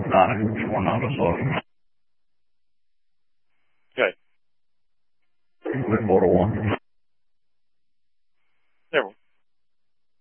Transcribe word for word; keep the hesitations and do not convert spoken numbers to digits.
knives were not allowed. Okay. We bought one.